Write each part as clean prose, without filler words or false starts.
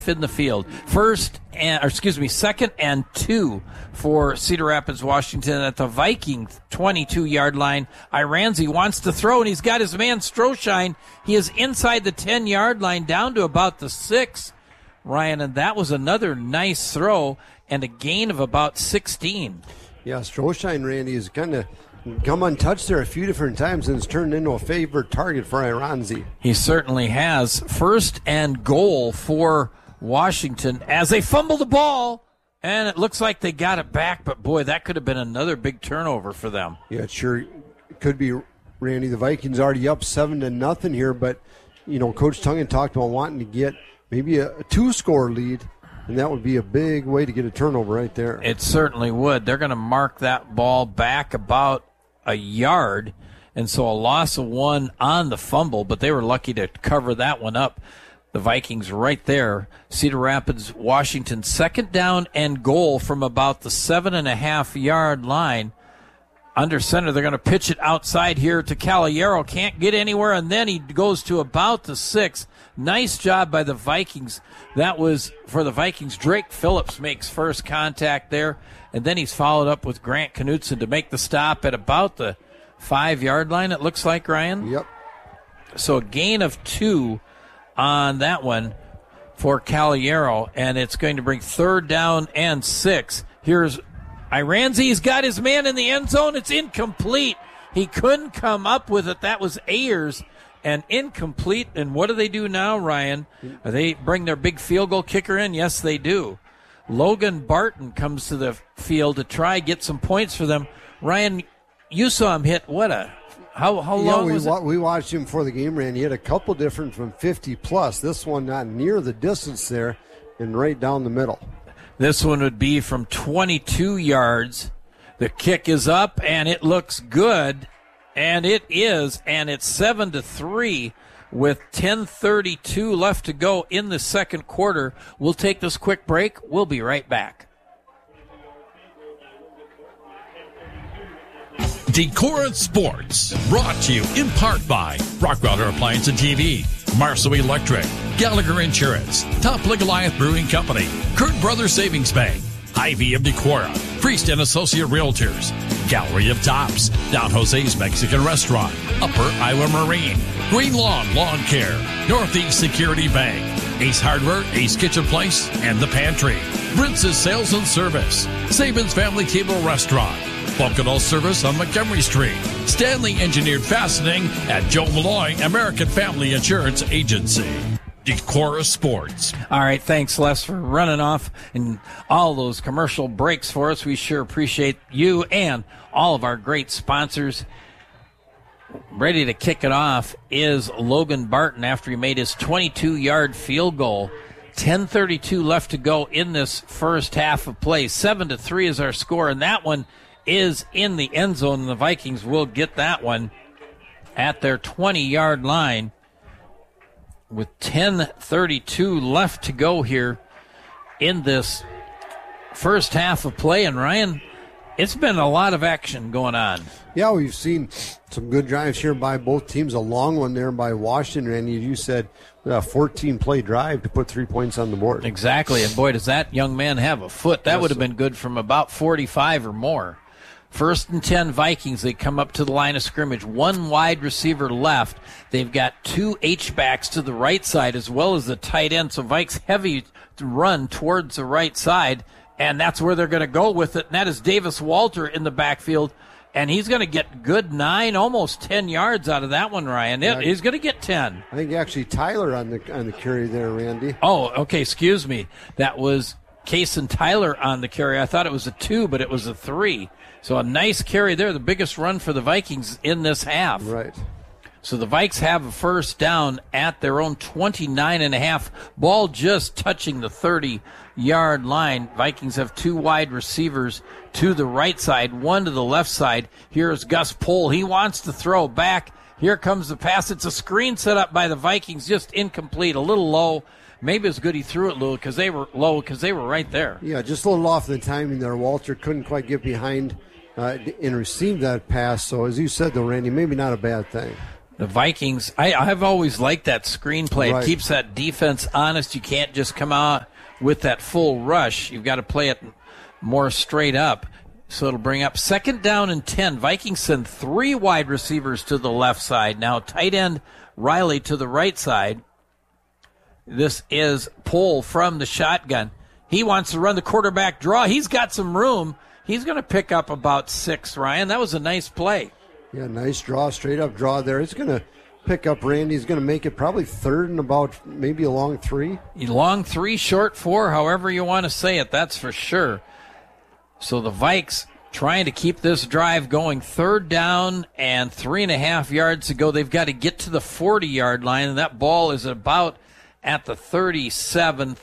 in the field. Second and 2 for Cedar Rapids, Washington at the Viking 22-yard line. Iranzi wants to throw, and he's got his man Stroshine. He is inside the 10-yard line down to about the 6, Ryan, and that was another nice throw and a gain of about 16. Yeah, Stroshine, Randy, has kind of come untouched there a few different times and it's turned into a favorite target for Iranzi. He certainly has. First and goal for Washington as they fumble the ball, and it looks like they got it back, but boy, that could have been another big turnover for them. Yeah, it sure could be, Randy. The Vikings already up 7-0 here, but Coach Tungen talked about wanting to get maybe a 2-score lead, and that would be a big way to get a turnover right there. It certainly would. They're going to mark that ball back about a yard, and so a loss of 1 on the fumble, but they were lucky to cover that one up. The Vikings right there. Cedar Rapids, Washington, second down and goal from about the 7.5-yard line. Under center, they're going to pitch it outside here to Caballero. Can't get anywhere, and then he goes to about the 6. Nice job by the Vikings. That was for the Vikings. Drake Phillips makes first contact there, and then he's followed up with Grant Knutson to make the stop at about the 5-yard line, it looks like, Ryan. Yep. So a gain of 2 on that one for Caballero, and it's going to bring third down and 6. Here's Iranzi. He's got his man in the end zone. It's incomplete. He couldn't come up with it. That was Ayers, and incomplete. And what do they do now, Ryan? They bring their big field goal kicker in? Yes, they do. Logan Barton comes to the field to try get some points for them. Ryan, you saw him hit how long was it? We watched him for the game, Randy. He had a couple different from 50-plus. This one not near the distance there and right down the middle. This one would be from 22 yards. The kick is up, and it looks good, and it is, and it's 7-3 with 10:32 left to go in the second quarter. We'll take this quick break. We'll be right back. Decorah Sports, brought to you in part by Rockweiler Appliance and TV, Marceau Electric, Gallagher Insurance, Top League Goliath Brewing Company, Kurt Brothers Savings Bank, Hy-Vee of Decorah, Priest and Associate Realtors, Gallery of Tops, Don Jose's Mexican Restaurant, Upper Iowa Marine, Green Lawn Lawn Care, Northeast Security Bank, Ace Hardware, Ace Kitchen Place, and The Pantry, Prince's Sales and Service, Saban's Family Cable Restaurant, Bunkadal Service on Montgomery Street, Stanley Engineered Fastening at Joe Malloy American Family Insurance Agency. Decorah Sports. All right, thanks, Les, for running off and all those commercial breaks for us. We sure appreciate you and all of our great sponsors. Ready to kick it off is Logan Barton after he made his 22-yard field goal. 10:32 left to go in this first half of play. 7-3 is our score, and that one is in the end zone, and the Vikings will get that one at their 20-yard line with 10:32 left to go here in this first half of play. And Ryan, it's been a lot of action going on. Yeah, we've seen some good drives here by both teams. A long one there by Washington, and you said a 14-play drive to put 3 points on the board. Exactly, and boy, does that young man have a foot. That would have been good from about 45 or more. First and 10 Vikings. They come up to the line of scrimmage. One wide receiver left. They've got 2 H-backs to the right side as well as the tight end. So Vikes heavy to run towards the right side, and that's where they're going to go with it. And that is Davis Walter in the backfield, and he's going to get good 9, almost 10 yards out of that one, Ryan. He's going to get 10. I think actually Tyler on the carry there, Randy. Oh, okay, excuse me. That was Kason Tyler on the carry. I thought it was a 2, but it was a 3. So a nice carry there, the biggest run for the Vikings in this half. Right. So the Vikes have a first down at their own 29.5. Ball just touching the 30-yard line. Vikings have 2 wide receivers to the right side, 1 to the left side. Here's Gus Pohl. He wants to throw back. Here comes the pass. It's a screen set up by the Vikings, just incomplete, a little low. Maybe it's good he threw it low because they were right there. Yeah, just a little off the timing there. Walter couldn't quite get behind and receive that pass. So as you said, though, Randy, maybe not a bad thing. The Vikings, I've always liked that screenplay. Right. It keeps that defense honest. You can't just come out with that full rush. You've got to play it more straight up. So it'll bring up 2nd down and 10. Vikings send 3 wide receivers to the left side. Now tight end Riley to the right side. This is Pohl from the shotgun. He wants to run the quarterback draw. He's got some room. He's going to pick up about 6, Ryan. That was a nice play. Yeah, nice draw, straight up draw there. It's going to pick up Randy. He's going to make it probably 3rd and about maybe a long 3. Long 3, short 4, however you want to say it, that's for sure. So the Vikes trying to keep this drive going. 3rd down and 3.5 yards to go. They've got to get to the 40-yard line, and that ball is about at the 37,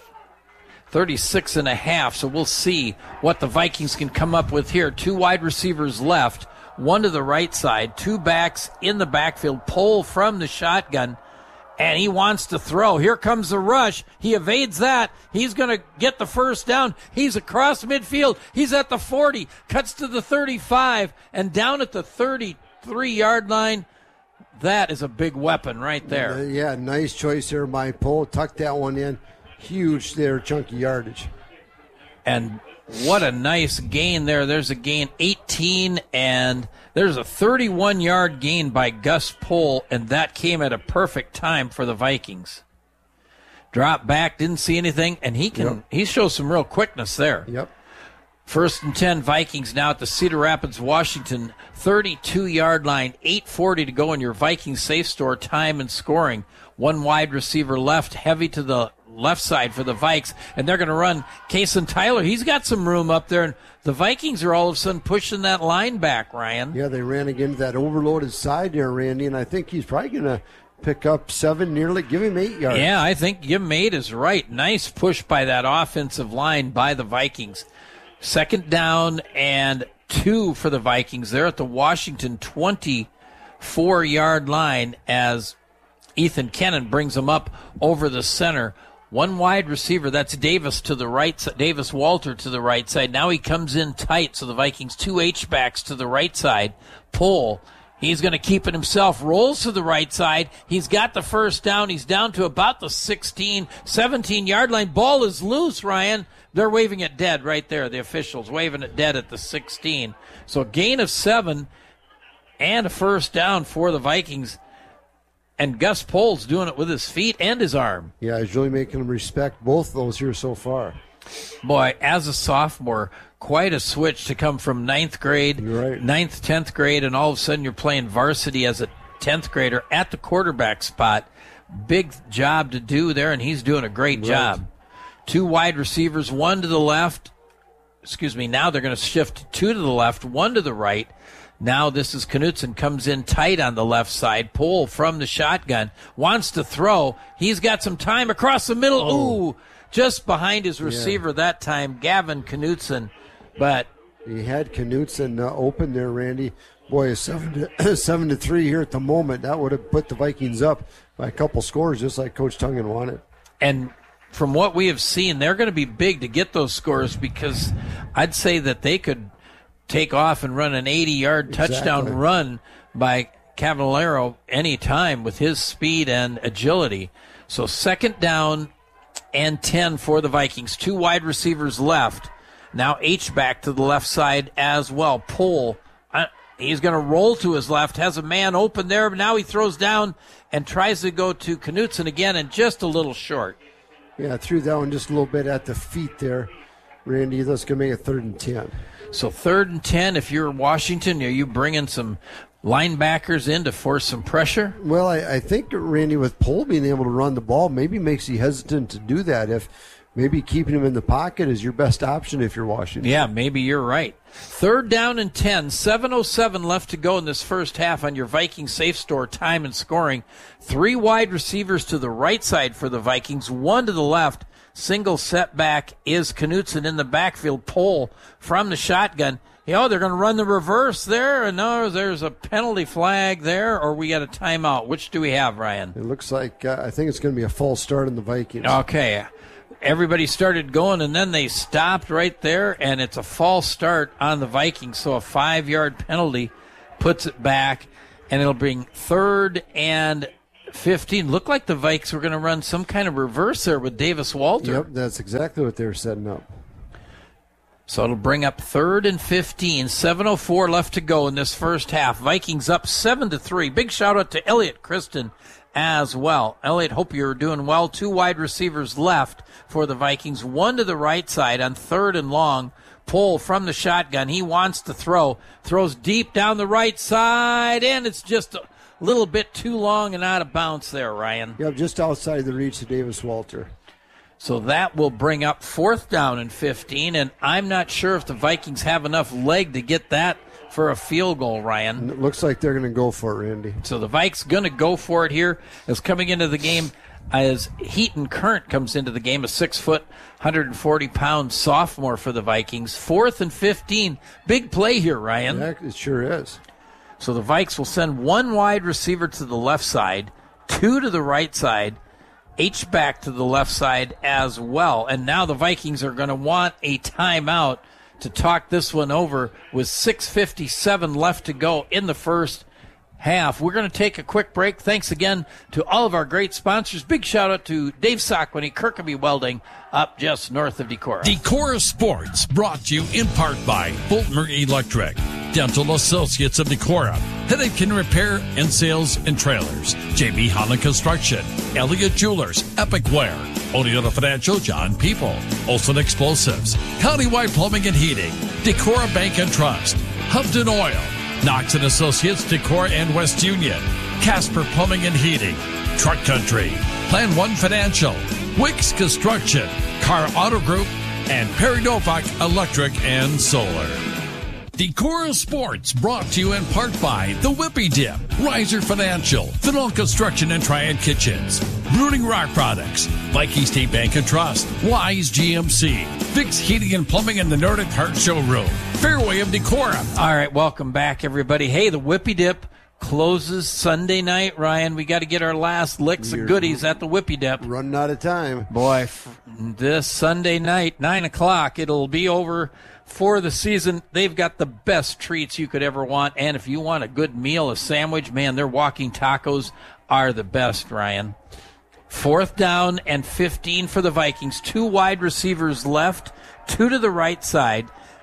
36.5. So we'll see what the Vikings can come up with here. 2 wide receivers left. 1 to the right side, 2 backs in the backfield. Pohl from the shotgun, and he wants to throw. Here comes the rush. He evades that. He's going to get the 1st down. He's across midfield. He's at the 40, cuts to the 35, and down at the 33-yard line. That is a big weapon right there. Yeah, nice choice there by Pohl. Tuck that one in. Huge there, chunky yardage. And what a nice gain there. There's a gain 18, and there's a 31-yard gain by Gus Pohl, and that came at a perfect time for the Vikings. Drop back, didn't see anything, and he shows some real quickness there. Yep. 1st and 10, Vikings now at the Cedar Rapids, Washington, 32-yard line, 8:40 to go in your Vikings safe store time and scoring. 1 wide receiver left, heavy to the left side for the Vikes, and they're going to run Kason Tyler. He's got some room up there, and the Vikings are all of a sudden pushing that line back, Ryan. Yeah, they ran again to that overloaded side there, Randy, and I think he's probably going to pick up 7 nearly. Give him 8 yards. Yeah, I think give him 8 is right. Nice push by that offensive line by the Vikings. 2nd down and 2 for the Vikings. They're at the Washington 24-yard line as Ethan Kennan brings them up over the center. 1 wide receiver, that's Davis to the right side, Davis Walter to the right side. Now he comes in tight, so the Vikings 2 H-backs to the right side. Pohl, he's going to keep it himself, rolls to the right side. He's got the 1st down. He's down to about the 16, 17-yard line. Ball is loose, Ryan. They're waving it dead right there, the officials waving it dead at the 16. So a gain of 7 and a 1st down for the Vikings. And Gus Pohl's doing it with his feet and his arm. Yeah, he's really making them respect both those here so far. Boy, as a sophomore, quite a switch to come from 9th grade, You're right. 9th, 10th grade, and all of a sudden you're playing varsity as a 10th grader at the quarterback spot. Big job to do there, and he's doing a great job. 2 wide receivers, 1 to the left. Now they're going to shift 2 to the left, 1 to the right. Now this is Knutson, comes in tight on the left side. Pohl from the shotgun, wants to throw. He's got some time across the middle. Ooh, just behind his receiver that time, Gavin Knutson. But he had Knutson open there, Randy. Boy, 7-3 here at the moment. That would have put the Vikings up by a couple scores, just like Coach Tungan wanted. And from what we have seen, they're going to be big to get those scores, because I'd say that they could take off and run an 80-yard touchdown run by Cavallero any time with his speed and agility. So 2nd down and 10 for the Vikings. 2 wide receivers left. Now H-back to the left side as well. Pohl, he's going to roll to his left, has a man open there, but now he throws down and tries to go to Knutson again, and just a little short. Yeah, threw that one just a little bit at the feet there, Randy. That's going to make it 3rd and 10. So 3rd and 10, if you're Washington, are you bringing some linebackers in to force some pressure? Well, I think, Randy, with Pohl being able to run the ball, maybe makes you hesitant to do that. If maybe keeping him in the pocket is your best option if you're Washington. Yeah, maybe you're right. 3rd down and 10, 7:07 left to go in this first half on your Vikings safe store time and scoring. 3 wide receivers to the right side for the Vikings, 1 to the left. Single setback is Knutson in the backfield. Pohl from the shotgun. They're going to run the reverse there, and no, there's a penalty flag there, or we got a timeout. Which do we have, Ryan? It looks like I think it's going to be a false start on the Vikings. Okay. Everybody started going, and then they stopped right there, and it's a false start on the Vikings. So a 5-yard penalty puts it back. And it'll bring 3rd and 15. Looked like the Vikes were going to run some kind of reverse there with Davis Walter. Yep, that's exactly what they were setting up. So it'll bring up 3rd and 15. 7:04 left to go in this first half. Vikings up 7-3. Big shout out to Elliot Kristen as well. Elliot, hope you're doing well. 2 wide receivers left for the Vikings. 1 to the right side on 3rd and long. Pull from the shotgun. He wants to throw. Throws deep down the right side, and it's just a little bit too long and out of bounds there, Ryan. Yep, just outside the reach of Davis Walter. So that will bring up 4th down and 15, and I'm not sure if the Vikings have enough leg to get that for a field goal, Ryan. And it looks like they're going to go for it, Randy. So the Vikes going to go for it here as coming into the game as Heaton Current comes into the game, a 6-foot, 140-pound sophomore for the Vikings. 4th and 15. Big play here, Ryan. Yeah, it sure is. So the Vikes will send 1 wide receiver to the left side, 2 to the right side, H-back to the left side as well. And now the Vikings are going to want a timeout to talk this one over with 6:57 left to go in the first half. We're going to take a quick break. Thanks again to all of our great sponsors. Big shout out to Dave Sockwany, Kirkby Welding, up just north of Decorah. Decorah Sports, brought to you in part by Boltmer Electric, Dental Associates of Decorah, Headache and Repair and Sales and Trailers, JB Holland Construction, Elliott Jewelers, Epic Wear, Oneota Financial, John People, Olson Explosives, Countywide Plumbing and Heating, Decorah Bank and Trust, Hubden Oil, Knox and Associates, Decorah and West Union, Casper Plumbing and Heating, Truck Country, Plan One Financial, Wicks Construction, Car Auto Group, and Perry Novak Electric and Solar. Decorah Sports, brought to you in part by The Whippy Dip, Riser Financial, Fennell Construction and Triad Kitchens, Brooding Rock Products, Viking State Bank and Trust, Wise GMC, Fix Heating and Plumbing in the Nordic Heart Showroom, Fairway of Decorah. All right, welcome back, everybody. Hey, the Whippy Dip closes Sunday night, Ryan. We got to get our last licks of goodies at the Whippy Dip. Running out of time. Boy, this Sunday night, 9 o'clock, it'll be over for the season. They've got the best treats you could ever want. And if you want a good meal, a sandwich, man, their walking tacos are the best, Ryan. 4th down and 15 for the Vikings. 2 wide receivers left, 2 to the right side.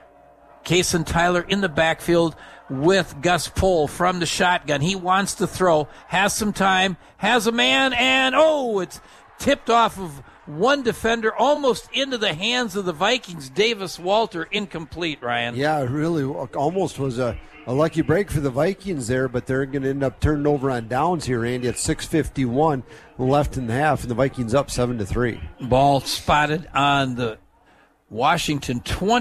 Kason Tyler in the backfield with Gus Pohl from the shotgun. He wants to throw, has some time, has a man, and it's tipped off of one defender almost into the hands of the Vikings. Davis Walter, incomplete, Ryan. Yeah, it really almost was a lucky break for the Vikings there, but they're going to end up turning over on downs here, Andy, at 6:51 left in the half, and the Vikings up 7-3. Ball spotted on the Washington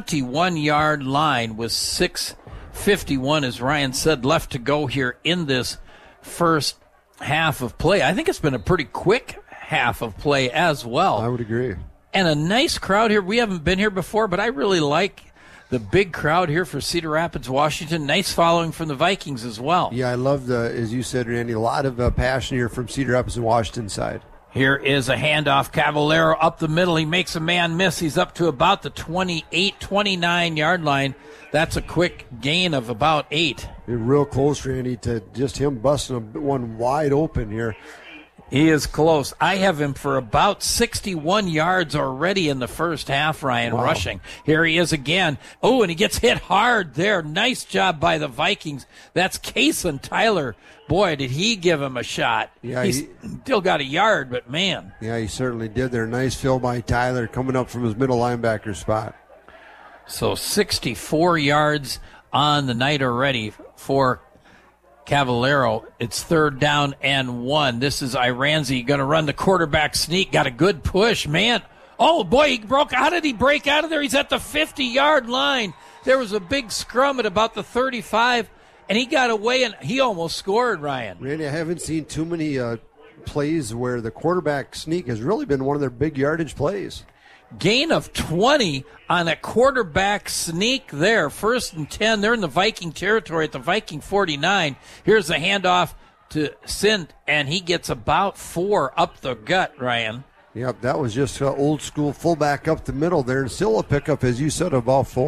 21-yard line with 6:51, as Ryan said, left to go here in this first half of play. I think it's been a pretty quick half of play as well. I would agree. And a nice crowd here. We haven't been here before, but I really like the big crowd here for Cedar Rapids, Washington. Nice following from the Vikings as well. Yeah, I love as you said, Randy, a lot of passion here from Cedar Rapids and Washington side. Here is a handoff. Cavallero up the middle. He makes a man miss. He's up to about the 28, 29-yard line. That's a quick gain of about 8. You're real close, Randy, to just him busting one wide open here. He is close. I have him for about 61 yards already in the first half, Ryan, rushing. Here he is again. Oh, and he gets hit hard there. Nice job by the Vikings. That's Kason Tyler. Boy, did he give him a shot. Yeah, He's still got a yard, but man. Yeah, he certainly did there. Nice fill by Tyler coming up from his middle linebacker spot. So 64 yards on the night already for Cavallero. It's 3rd down and 1. This is Iranzi going to run the quarterback sneak. Got a good push, man. Oh, boy, he broke. How did he break out of there? He's at the 50-yard line. There was a big scrum at about the 35, and he got away, and he almost scored, Ryan. Randy, I haven't seen too many plays where the quarterback sneak has really been one of their big yardage plays. Gain of 20 on a quarterback sneak there. 1st and 10. They're in the Viking territory at the Viking 49. Here's a handoff to Sint, and he gets about 4 up the gut, Ryan. Yep, that was just old school fullback up the middle there, and still a pickup, as you said, about 4.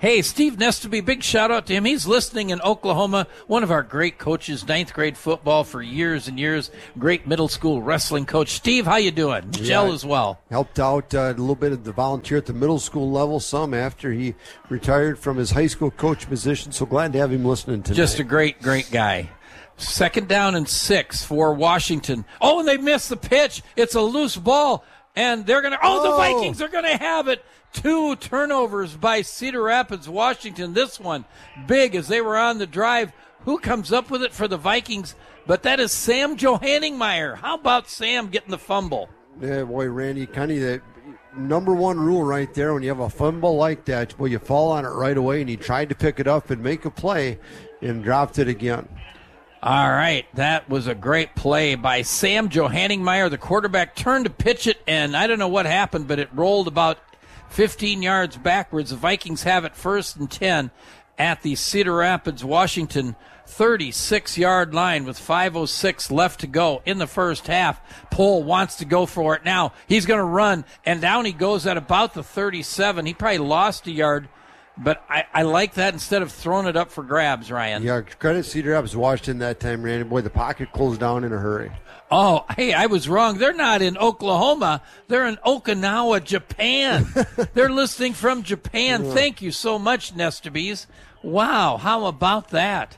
Hey, Steve Nesterby, big shout out to him. He's listening in Oklahoma. One of our great coaches, 9th grade football for years and years. Great middle school wrestling coach. Steve, how you doing? Michelle as well. Helped out a little bit of the volunteer at the middle school level, some after he retired from his high school coach position. So glad to have him listening tonight. Just a great guy. 2nd down and 6 for Washington. Oh, and they missed the pitch. It's a loose ball. And they're going to, the Vikings are going to have it. 2 turnovers by Cedar Rapids, Washington. This one big as they were on the drive. Who comes up with it for the Vikings? But that is Sam Johanningmeyer. How about Sam getting the fumble? Yeah, boy, Randy, kind of the number one rule right there. When you have a fumble like that, well, you fall on it right away, and he tried to pick it up and make a play and dropped it again. All right, that was a great play by Sam Johanningmeyer. The quarterback turned to pitch it, and I don't know what happened, but it rolled about 15 yards backwards. The Vikings have it 1st and 10 at the Cedar Rapids, Washington 36-yard line with 5:06 left to go in the first half. Pohl wants to go for it now. He's going to run, and down he goes at about the 37. He probably lost a yard, but I like that instead of throwing it up for grabs, Ryan. Yeah, credit Cedar Rapids Washington that time, Randy. Boy, the pocket closed down in a hurry. Oh, hey, I was wrong. They're not in Oklahoma. They're in Okinawa, Japan. They're listening from Japan. Yeah. Thank you so much, Nesterbees. Wow, how about that?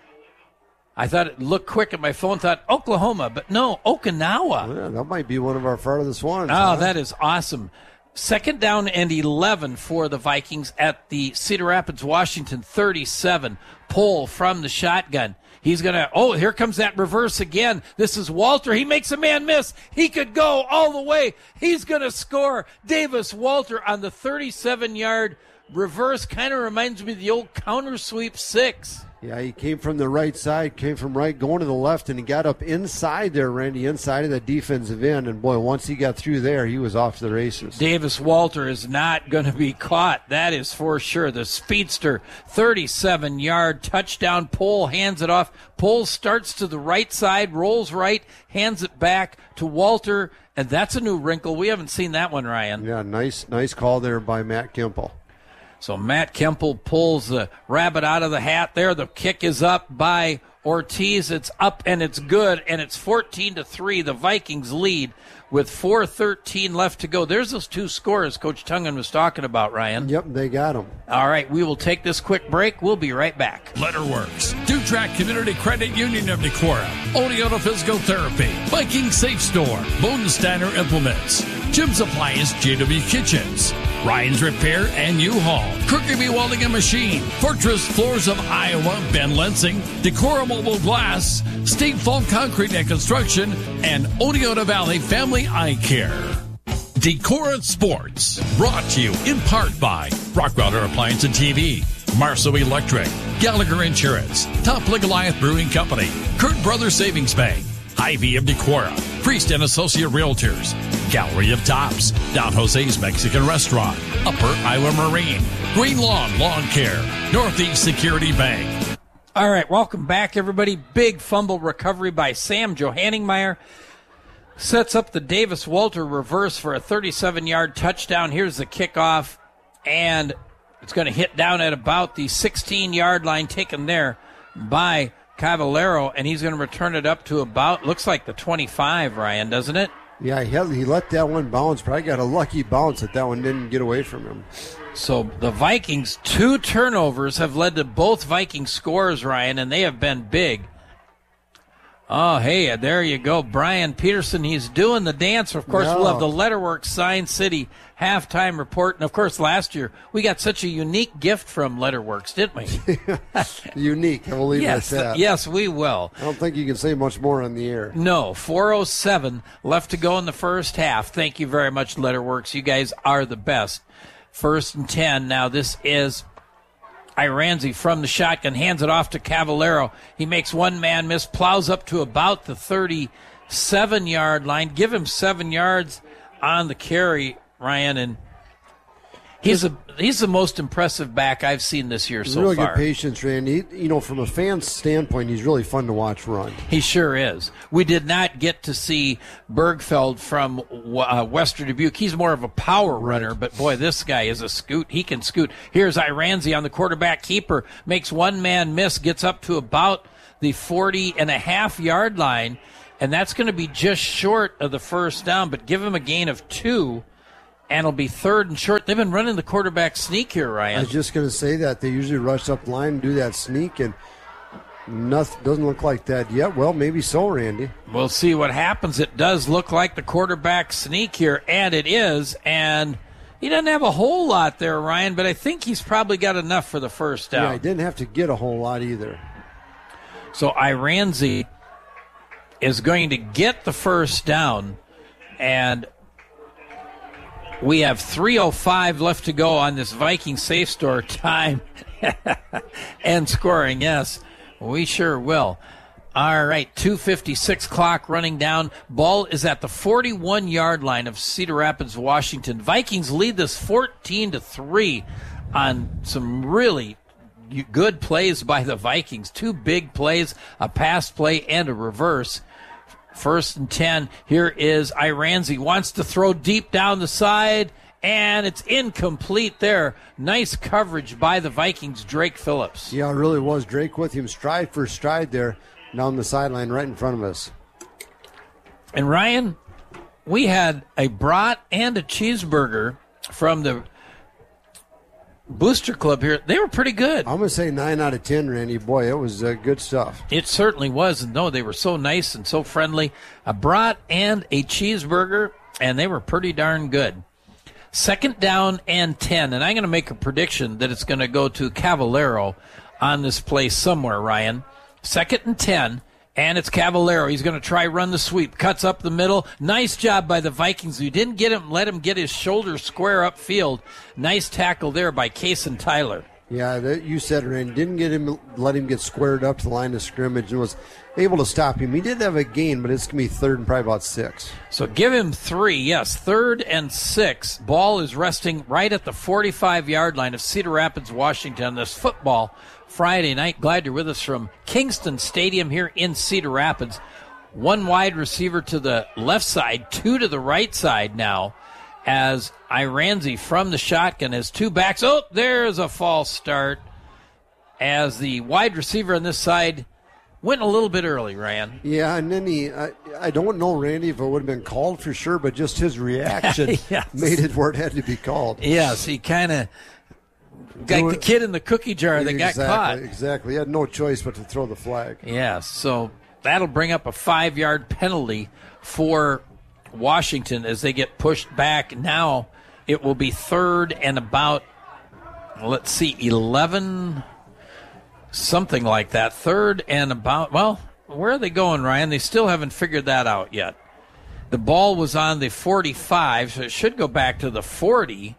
I thought it looked quick at my phone, thought Oklahoma, but no, Okinawa. Yeah, that might be one of our farthest ones. Oh, that is awesome. 2nd down and 11 for the Vikings at the Cedar Rapids, Washington 37. Pohl from the shotgun. He's going to, here comes that reverse again. This is Walter. He makes a man miss. He could go all the way. He's going to score. Davis Walter on the 37-yard reverse. Kind of reminds me of the old counter sweep 6. Yeah, he came from the right side, came from right, going to the left, and he got up inside there, Randy, inside of the defensive end. And, boy, once he got through there, he was off to the races. Davis Walter is not going to be caught. That is for sure. The speedster, 37-yard touchdown. Pohl hands it off. Pohl starts to the right side, rolls right, hands it back to Walter. And that's a new wrinkle. We haven't seen that one, Ryan. Yeah, nice call there by Matt Kemple. So Matt Kemple pulls the rabbit out of the hat there. The kick is up by Ortiz. It's up and it's good, and it's 14-3. The Vikings lead with 4:13 left to go. There's those 2 scores Coach Tungen was talking about, Ryan. Yep, they got them. All right, we will take this quick break. We'll be right back. Letterworks, Dutrack Community Credit Union of Decorah, Oneota Physical Therapy, Viking Safe Store, Bodensteiner Implements, Jim's Appliance, JW Kitchens, Ryan's Repair and U-Haul, Kirkby Welding and Machine, Fortress Floors of Iowa, Ben Lensing, Decorah Mobile Glass, State Fall Concrete and Construction, and Oneota Valley Family Eye Care. Decorah Sports, brought to you in part by Rockwater Appliance and TV, Marceau Electric, Gallagher Insurance, Top Goliath Brewing Company, Kurt Brothers Savings Bank, Hy-Vee of Decorah, Priest and Associate Realtors, Gallery of Tops, Don Jose's Mexican Restaurant, Upper Iowa Marine, Green Lawn Lawn Care, Northeast Security Bank. All right, welcome back, everybody. Big fumble recovery by Sam Johanningmeyer. Sets up the Davis Walter reverse for a 37-yard touchdown. Here's the kickoff, and it's going to hit down at about the 16-yard line, taken there by Cavallero, and he's going to return it up to about, looks like the 25, Ryan, doesn't it? Yeah, he let that one bounce. Probably got a lucky bounce that one didn't get away from him. So the Vikings, 2 turnovers have led to both Viking scores, Ryan, and they have been big. Oh, hey, there you go. Brian Peterson, he's doing the dance. Of course, We'll have the Letterworks Sign City halftime report. And, of course, last year we got such a unique gift from Letterworks, didn't we? Unique. I will leave it at that. Yes, we will. I don't think you can say much more on the air. No, 4:07 left to go in the first half. Thank you very much, Letterworks. You guys are the best. 1st and 10. Now this is Iranzi from the shotgun, hands it off to Cavallero. He makes one man miss, plows up to about the 37-yard line. Give him 7 yards on the carry, Ryan, and He's the most impressive back I've seen this year so really far. Good patience, Randy. From a fan's standpoint, he's really fun to watch run. He sure is. We did not get to see Bergfeld from Western Dubuque. He's more of a power runner, but boy, this guy is a scoot. He can scoot. Here's Iranzi on the quarterback keeper, makes one man miss, gets up to about the 40.5-yard line, and that's going to be just short of the first down, but give him a gain of 2. And it'll be 3rd and short. They've been running the quarterback sneak here, Ryan. I was just going to say that. They usually rush up the line and do that sneak, and nothing doesn't look like that yet. Well, maybe so, Randy. We'll see what happens. It does look like the quarterback sneak here, and it is. And he doesn't have a whole lot there, Ryan, but I think he's probably got enough for the first down. Yeah, he didn't have to get a whole lot either. So Iranzi is going to get the first down, and we have 3:05 left to go on this Viking Safe Store time and scoring. Yes, we sure will. All right, 2:56 clock running down. Ball is at the 41-yard line of Cedar Rapids, Washington. Vikings lead this 14-3 on some really good plays by the Vikings. 2 big plays, a pass play and a reverse. 1st and 10. Here is Iranzi. Wants to throw deep down the side, and it's incomplete there. Nice coverage by the Vikings, Drake Phillips. Yeah, it really was. Drake with him stride for stride there down the sideline right in front of us. And Ryan, we had a brat and a cheeseburger from the Booster Club here. They were pretty good. I'm going to say 9 out of 10, Randy. Boy, it was good stuff. It certainly was. And no, they were so nice and so friendly. A brat and a cheeseburger, and they were pretty darn good. 2nd down and 10. And I'm going to make a prediction that it's going to go to Cavallero on this play somewhere, Ryan. 2nd and 10. And it's Cavallero. He's going to try run the sweep. Cuts up the middle. Nice job by the Vikings. You didn't let him get his shoulder square upfield. Nice tackle there by Cason Tyler. Yeah, you said it, Randy. Didn't let him get squared up to the line of scrimmage and was able to stop him. He did have a gain, but it's going to be 3rd and probably about 6. So give him 3. Yes, 3rd and 6. Ball is resting right at the 45-yard line of Cedar Rapids, Washington. This football Friday night. Glad you're with us from Kingston Stadium here in Cedar Rapids. 1 wide receiver to the left side, 2 to the right side now, as Iranzi from the shotgun has 2 backs. Oh, there's a false start as the wide receiver on this side went a little bit early, Ryan. Yeah, and then I don't know, Randy, if it would have been called for sure, but just his reaction made it where it had to be called. Yes, he kind of like the kid in the cookie jar that got caught. Exactly. He had no choice but to throw the flag. Yes, so that'll bring up a 5-yard penalty for Washington as they get pushed back. Now it will be 3rd and about, 11, something like that. 3rd and about, where are they going, Ryan? They still haven't figured that out yet. The ball was on the 45, so it should go back to the 40.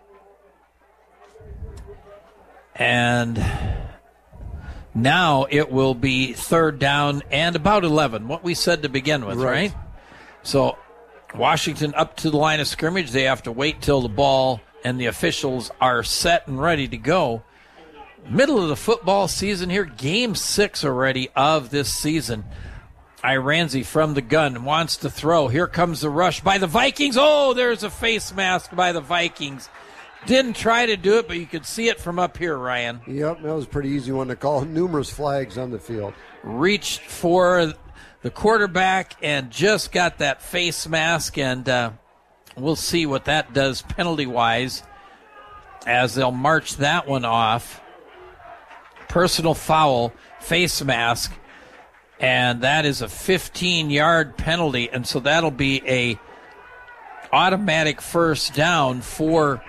And now it will be 3rd down and about 11, what we said to begin with, right? So Washington up to the line of scrimmage. They have to wait till the ball and the officials are set and ready to go. Middle of the football season here, game 6 already of this season. Iranzi from the gun wants to throw. Here comes the rush by the Vikings. Oh, there's a face mask by the Vikings. Didn't try to do it, but you could see it from up here, Ryan. Yep, that was a pretty easy one to call. Numerous flags on the field. Reached for the quarterback and just got that face mask, and we'll see what that does penalty-wise as they'll march that one off. Personal foul, face mask, and that is a 15-yard penalty, and so that'll be a automatic first down for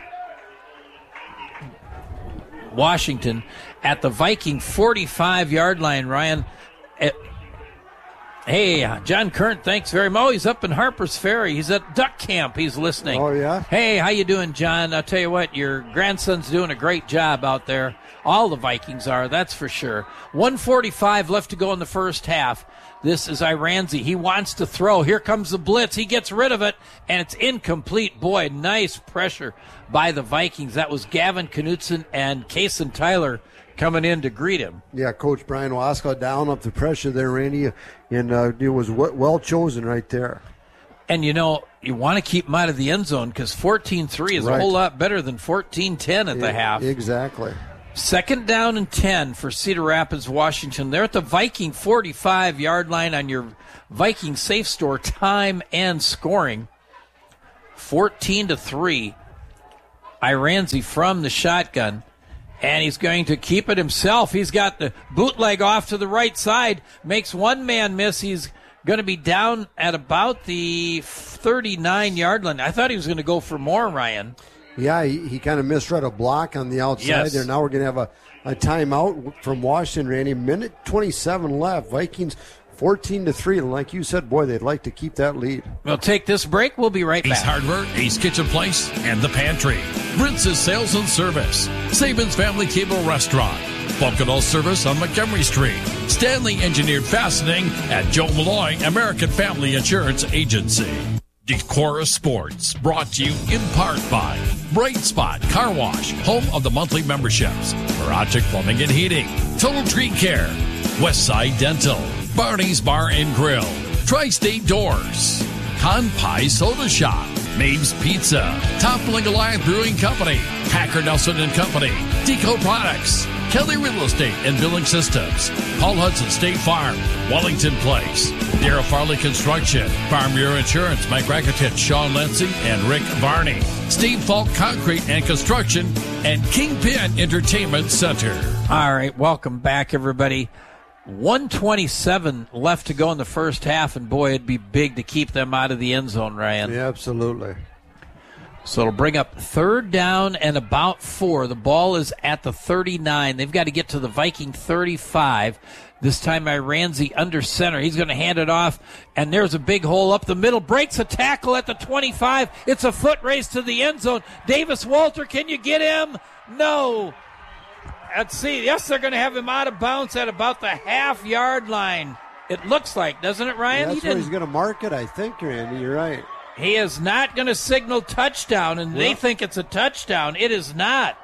Washington at the Viking 45-yard line, Ryan. Hey, John Current, thanks very much. Oh, he's up in Harper's Ferry. He's at duck camp. He's listening. Oh, yeah? Hey, how you doing, John? I'll tell you what, your grandson's doing a great job out there. All the Vikings are, that's for sure. 1:45 left to go in the first half. This is Iranzi. He wants to throw. Here comes the blitz. He gets rid of it, and it's incomplete. Boy, nice pressure by the Vikings. That was Gavin Knutson and Kason Tyler coming in to greet him. Yeah, Coach Brian Waskow down up the pressure there, Randy, and it was well chosen right there. And, you know, you want to keep him out of the end zone because 14-3 is a whole lot better than 14-10 at the half. Exactly. 2nd down and 10 for Cedar Rapids, Washington. They're at the Viking 45-yard line on your Viking Safe Store time and scoring. 14-3. Iranzi from the shotgun. And he's going to keep it himself. He's got the bootleg off to the right side. Makes one man miss. He's going to be down at about the 39-yard line. I thought he was going to go for more, Ryan. Yeah, he kind of misread a block on the outside there. Now we're going to have a timeout from Washington, Randy. Minute 27 left. Vikings 14-3. And like you said, boy, they'd like to keep that lead. We'll take this break. We'll be right back. Ace Hardware, Ace Kitchen Place, and The Pantry. Ritz's Sales and Service. Saban's Family Cable Restaurant. Bumpkin Service on Montgomery Street. Stanley Engineered Fastening at Joe Malloy American Family Insurance Agency. Decora Sports, brought to you in part by Bright Spot Car Wash, home of the monthly memberships. Mirage Plumbing and Heating. Total Tree Care. Westside Dental. Barney's Bar and Grill. Tri-State Doors. Con Pie Soda Shop. Maeve's Pizza. Toppling Goliath Brewing Company. Packard Nelson and Company. Deco Products. Kelly Real Estate and Billing Systems. Paul Hudson State Farm. Wellington Place. Darrell Farley Construction. Farm Bureau Insurance. Mike Raketich, Sean Lency, and Rick Varney. Steve Falk Concrete and Construction. And Kingpin Entertainment Center. All right, welcome back, everybody. 1:27 left to go in the first half, and boy, it'd be big to keep them out of the end zone, Ryan. Yeah, absolutely. So it'll bring up 3rd down and about 4. The ball is at the 39. They've got to get to the Viking 35. This time Iranzi under center. He's going to hand it off, and there's a big hole up the middle. Breaks a tackle at the 25. It's a foot race to the end zone. Davis Walter, can you get him? No. Let's see. Yes, they're going to have him out of bounds at about the half-yard line. It looks like, doesn't it, Ryan? Yeah, that's where he's going to mark it, I think, Randy. You're right. He is not going to signal touchdown, and they think it's a touchdown. It is not.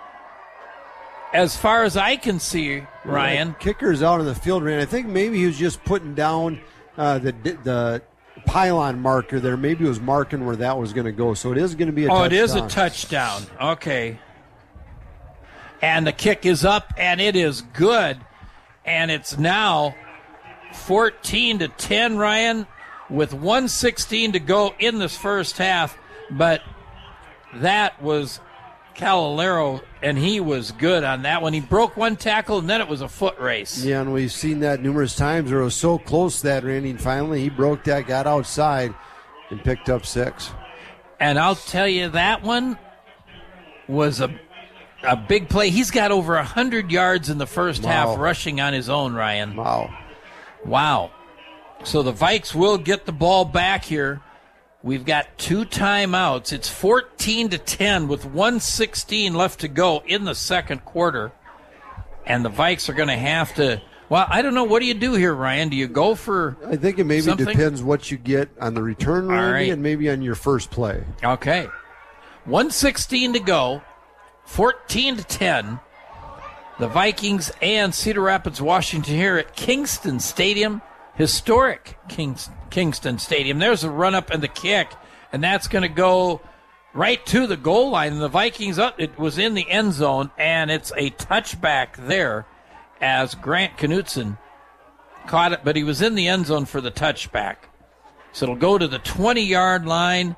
As far as I can see, Ryan. The kicker's out on the field, Randy. I think maybe he was just putting down the pylon marker there. Maybe he was marking where that was going to go. So it is going to be a touchdown. Oh, it is a touchdown. Okay. And the kick is up, and it is good. And it's now 14-10, Ryan, with 1:16 to go in this first half. But that was Calalero, and he was good on that one. He broke one tackle, and then it was a foot race. Yeah, and we've seen that numerous times where it was so close to that, Randy, and finally he broke that, got outside, and picked up 6. And I'll tell you, that one was a big play. He's got over 100 yards in the first half rushing on his own, Ryan. Wow. So the Vikes will get the ball back here. We've got 2 timeouts. It's 14-10 with 1:16 left to go in the second quarter. And the Vikes are going to have to, well, I don't know. What do you do here, Ryan? Do you go for I think it maybe something? Depends what you get on the return, Randy, right, and maybe on your first play. Okay. 1:16 to go. 14-10. The Vikings and Cedar Rapids, Washington here at Kingston Stadium. Historic Kingston Stadium. There's a run-up and the kick, and that's going to go right to the goal line. And the Vikings, it was in the end zone, and it's a touchback there as Grant Knutson caught it, but he was in the end zone for the touchback. So it'll go to the 20-yard line.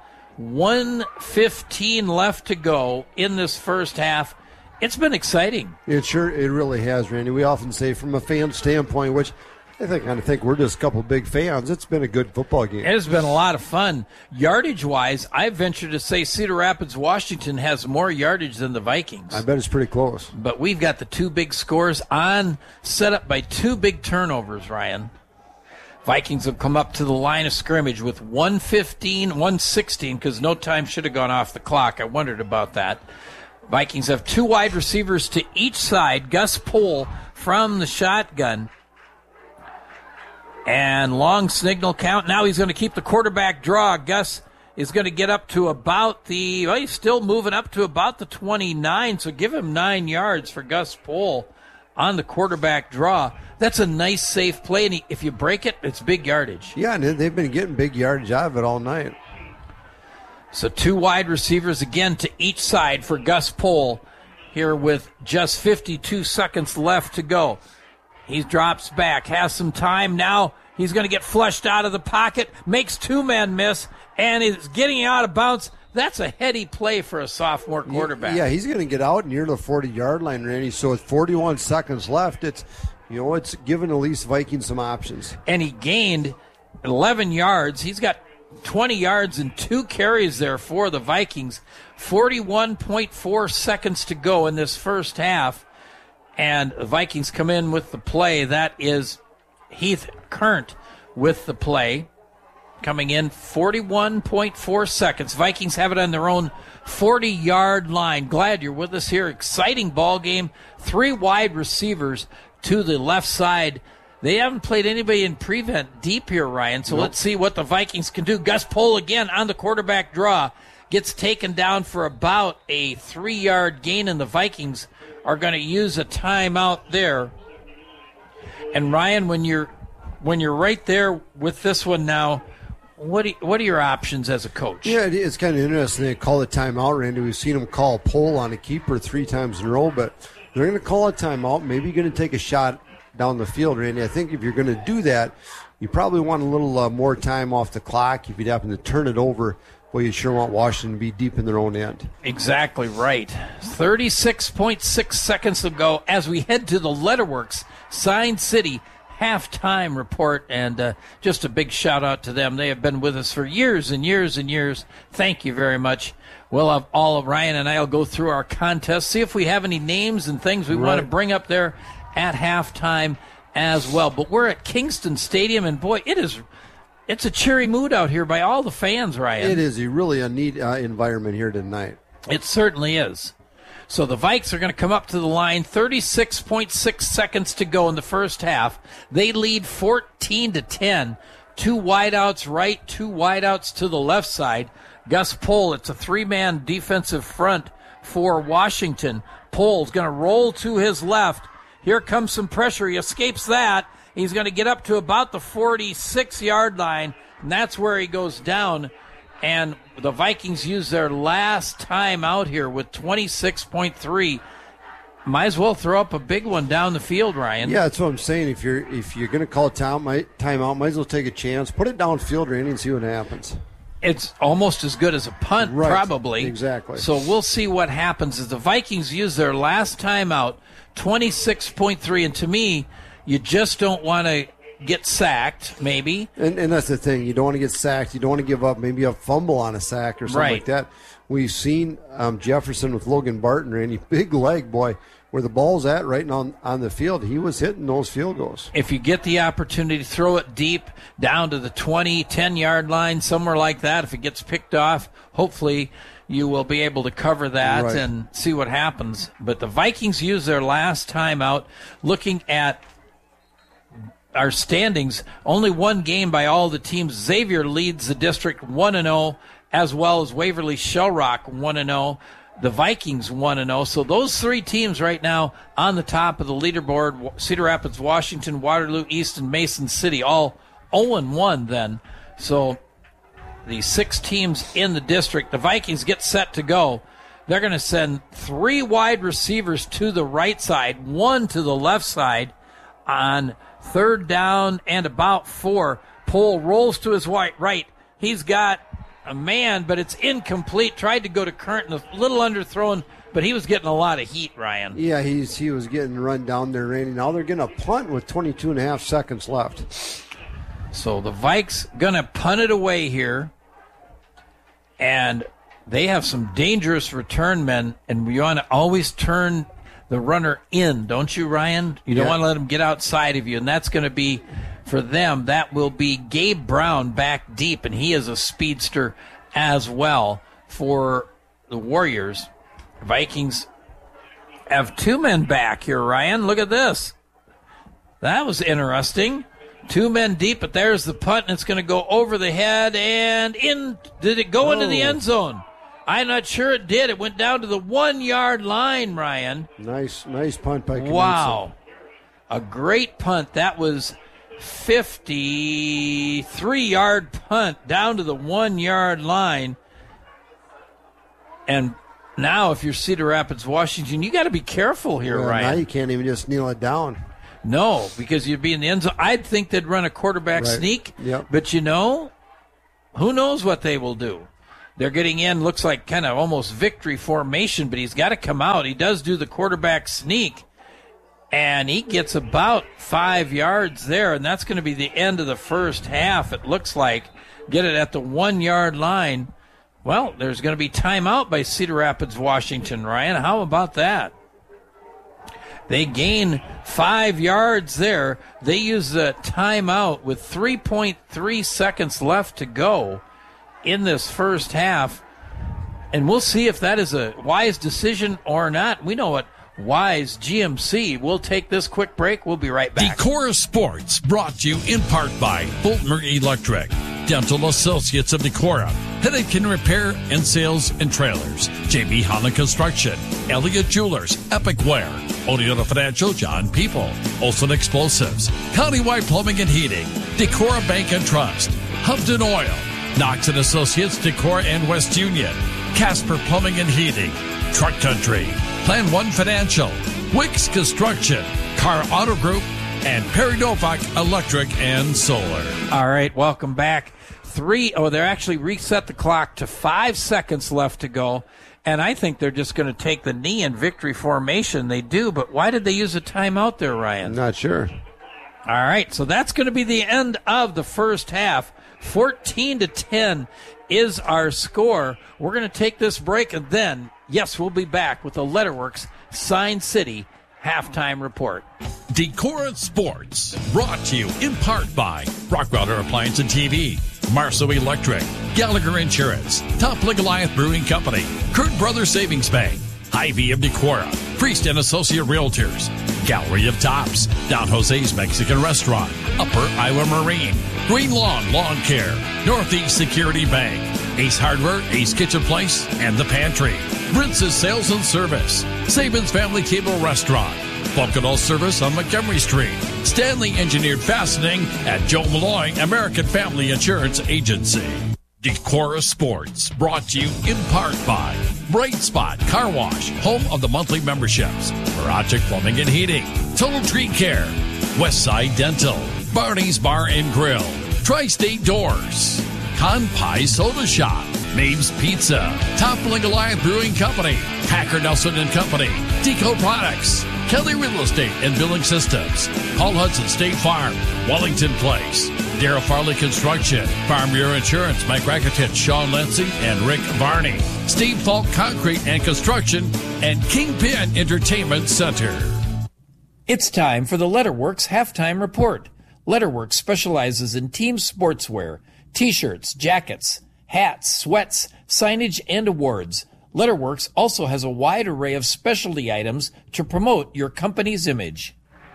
1:15 left to go in this first half. It's been exciting. It really has, Randy. We often say from a fan standpoint, which I think we're just a couple big fans, it's been a good football game. It has been a lot of fun. Yardage-wise, I venture to say Cedar Rapids, Washington has more yardage than the Vikings. I bet it's pretty close. But we've got the 2 big scores set up by 2 big turnovers, Ryan. Vikings have come up to the line of scrimmage with 1:16, because no time should have gone off the clock. I wondered about that. Vikings have 2 wide receivers to each side. Gus Pohl from the shotgun. And long signal count. Now he's going to keep the quarterback draw. Gus is going to get up to about he's still moving up to about the 29, so give him 9 yards for Gus Pohl on the quarterback draw. That's a nice, safe play, and if you break it, it's big yardage. Yeah, and they've been getting big yardage out of it all night. So 2 wide receivers again to each side for Gus Pohl here with just 52 seconds left to go. He drops back, has some time. Now he's going to get flushed out of the pocket, makes 2 men miss, and is getting out of bounds. That's a heady play for a sophomore quarterback. Yeah, he's going to get out near the 40-yard line, Randy. So with 41 seconds left, it's giving the Leafs Vikings some options. And he gained 11 yards. He's got 20 yards and 2 carries there for the Vikings. 41.4 seconds to go in this first half. And the Vikings come in with the play. That is Heath Current with the play. Coming in 41.4 seconds. Vikings have it on their own 40-yard line. Glad you're with us here. Exciting ball game. 3 wide receivers to the left side. They haven't played anybody in prevent deep here, Ryan, so Let's see what the Vikings can do. Gus Pohl again on the quarterback draw. Gets taken down for about a 3-yard gain, and the Vikings are going to use a timeout there. And Ryan, when you're right there with this one now, what are your options as a coach? Yeah, it's kind of interesting. They call a timeout, Randy. We've seen them call a Pohl on a keeper 3 times in a row, but they're going to call a timeout. Maybe you're going to take a shot down the field, Randy. I think if you're going to do that, you probably want a little more time off the clock. If you'd happen to turn it over, well, you sure want Washington to be deep in their own end. Exactly right. 36.6 seconds to go as we head to the Letterworks Sign City halftime report, and just a big shout out to them. They have been with us for years and years and years. Thank you very much. We'll have all of Ryan and I will go through our contest, see if we have any names and things we want to bring up there at halftime as well. But we're at Kingston Stadium, and boy, it's a cheery mood out here by all the fans, Ryan. It is really a neat environment here tonight. It certainly is. So the Vikes are going to come up to the line. 36.6 seconds to go in the first half. They lead 14-10. 2 wideouts right, 2 wideouts to the left side. Gus Pohl, it's a 3-man defensive front for Washington. Pohl's going to roll to his left. Here comes some pressure. He escapes that. He's going to get up to about the 46-yard line, and that's where he goes down. And the Vikings use their last time out here with 26.3. Might as well throw up a big one down the field, Ryan. Yeah, that's what I'm saying. If you're going to call a timeout, might as well take a chance. Put it downfield, Randy, and see what happens. It's almost as good as a punt, probably. Exactly. So we'll see what happens as the Vikings use their last timeout, 26.3. And to me, you just don't want to get sacked, maybe. And that's the thing. You don't want to get sacked. You don't want to give up maybe a fumble on a sack or something like that. We've seen Jefferson with Logan Barton, Randy, big leg, boy. Where the ball's at right now on the field, he was hitting those field goals. If you get the opportunity to throw it deep down to the 20, 10-yard line, somewhere like that, if it gets picked off, hopefully you will be able to cover that and see what happens. But the Vikings use their last timeout. Looking at our standings, only 1 game by all the teams. Xavier leads the district 1-0, as well as Waverly Shellrock 1-0. The Vikings 1-0. So those 3 teams right now on the top of the leaderboard, Cedar Rapids, Washington, Waterloo East, and Mason City, all 0-1 then. So the 6 teams in the district, the Vikings get set to go. They're going to send 3 wide receivers to the right side, 1 to the left side on 3rd down and about 4. Pohl rolls to his right. He's got a man, but it's incomplete. Tried to go to Current, a little underthrown, but he was getting a lot of heat, Ryan. Yeah, he was getting run down there, Randy. Now they're going to punt with 22 and a half seconds left. So the Vikes going to punt it away here, and they have some dangerous return men, and you want to always turn the runner in, don't you, Ryan? You don't want to let him get outside of you, and that's going to be for them, that will be Gabe Brown back deep, and he is a speedster as well for the Warriors. Vikings have 2 men back here, Ryan. Look at this. That was interesting. 2 men deep, but there's the punt, and it's going to go over the head and in. Did it go into the end zone? I'm not sure it did. It went down to the 1-yard line, Ryan. Nice punt by Knutson. Wow. A great punt. That was 53-yard punt down to the 1-yard line. And now if you're Cedar Rapids, Washington, you got to be careful here, Ryan. Now you can't even just kneel it down. No, because you'd be in the end zone. I'd think they'd run a quarterback sneak. Yep. But, who knows what they will do. They're getting in, looks like kind of almost victory formation, but he's got to come out. He does do the quarterback sneak, and he gets about 5 yards there, and that's going to be the end of the first half, it looks like. Get it at the 1-yard line. Well, there's going to be timeout by Cedar Rapids, Washington, Ryan. How about that? They gain 5 yards there. They use the timeout with 3.3 seconds left to go in this first half. And we'll see if that is a wise decision or not. We know what wise GMC. We'll take this quick break. We'll be right back. Decora Sports brought to you in part by Fulton Electric, Dental Associates of Decora, Headache and Repair and Sales and Trailers, JB Holland Construction, Elliott Jewelers, Epic Wear, Oneota Financial, John People, Olson Explosives, Countywide Plumbing and Heating, Decora Bank and Trust, Hubden Oil, Knox and Associates, Decora and West Union, Casper Plumbing and Heating, Truck Country, Plan One Financial, Wicks Construction, Car Auto Group, and Perry Novak Electric and Solar. All right, welcome back. They actually reset the clock to 5 seconds left to go. And I think they're just going to take the knee in victory formation. They do, but why did they use a timeout there, Ryan? I'm not sure. All right, so that's going to be the end of the first half. 14-10 is our score. We're going to take this break, and then, yes, we'll be back with the Letterworks Sign City halftime report. Decora Sports, brought to you in part by Rockwater Appliance and TV, Marceau Electric, Gallagher Insurance, Top League Goliath Brewing Company, Kurt Brothers Savings Bank, Hy-Vee of Decora, Priest and Associate Realtors, Gallery of Tops, Don Jose's Mexican Restaurant, Upper Iowa Marine, Green Lawn Lawn Care, Northeast Security Bank, Ace Hardware, Ace Kitchen Place, and The Pantry, Brince's Sales and Service, Saban's Family Cable Restaurant, Vulcanol Service on Montgomery Street, Stanley Engineered Fastening at Joe Malloy American Family Insurance Agency. Decora Sports, brought to you in part by Bright Spot Car Wash, home of the monthly memberships, Mirage Plumbing and Heating, Total Tree Care, Westside Dental, Barney's Bar and Grill, Tri-State Doors, Con Pie Soda Shop, Maeve's Pizza, Top League Goliath Brewing Company, Hacker Nelson and Company, Deco Products, Kelly Real Estate and Billing Systems, Paul Hudson State Farm, Wellington Place, Darrell Farley Construction, Farm Bureau Insurance, Mike Rakitich, Sean Lindsay, and Rick Varney, Steve Falk Concrete and Construction, and Kingpin Entertainment Center. It's time for the Letterworks halftime report. Letterworks specializes in team sportswear, t-shirts, jackets, hats, sweats, signage, and awards. Letterworks also has a wide array of specialty items to promote your company's image.